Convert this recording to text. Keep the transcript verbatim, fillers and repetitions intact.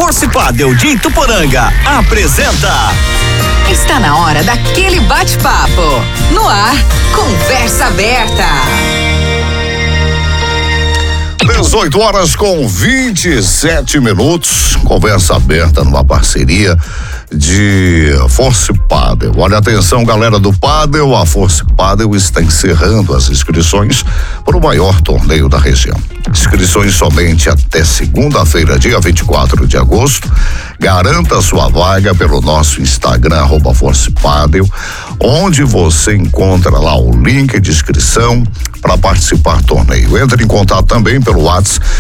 Force Padel de Ituporanga apresenta. Está na hora daquele bate-papo. No ar, Conversa Aberta. dezoito horas com vinte e sete minutos. Conversa aberta numa parceria de Force Padel. Olha, atenção, galera do Padel, a Force Padel está encerrando as inscrições para o maior torneio da região. Inscrições somente até segunda-feira, dia vinte e quatro de agosto. Garanta sua vaga pelo nosso Instagram, arroba Force Padel, onde você encontra lá o link de inscrição para participar do torneio. Entre em contato também pelo WhatsApp